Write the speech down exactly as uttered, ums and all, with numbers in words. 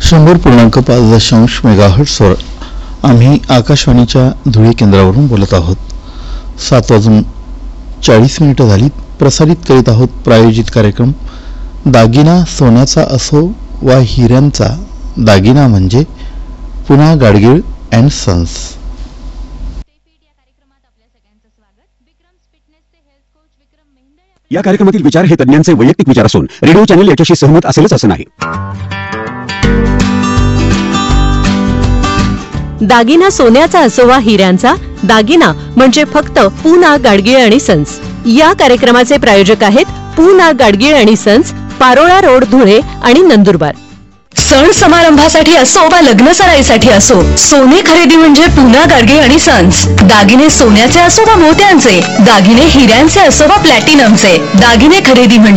शंभर पूर्णांक पाच दशांश मेगाहर्ट्सवर आम्ही आकाशवाणीच्या धुळे केंद्रावरून बोलत आहोत. सात वाजून चाळीस मिनिटं झाली. प्रसारित करीत आहोत प्रायोजित कार्यक्रम दागिना सोन्याचा असो वा हिऱ्यांचा, दागिना म्हणजे पुन्हा गाडगीळ अँड सन्स. या कार्यक्रमातील विचार हे तज्ञांचे वैयक्तिक विचार असून रेडिओ चॅनल याच्याशी सहमत असेलच असं नाही. दागिना सोन्याचा असो वा हिऱ्यांचा, दागिना म्हणजे फक्त पूना गाडगीळ आणि सन्स. या कार्यक्रमाचे प्रायोजक आहेत पूना गाडगीळ आणि सन्स, पारोळा रोड, धुळे आणि नंदुरबार. सण समारंभासाठी असो वा लग्न सराईसाठी असो, सोने खरेदी म्हणजे पूना गाडगीळ आणि सन्स. दागिने सोन्याचे असो वा मोत्यांचे, दागिने हिऱ्यांचे असो वा प्लॅटिनमचे, दागिने खरेदी म्हणजे